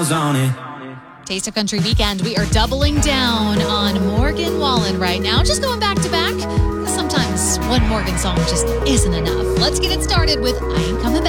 miles on it. Taste of Country Weekend, we are doubling down on Morgan Wallen right now. Just going back to back. Sometimes one Morgan song just isn't enough. Let's get it started with I Ain't Coming Back.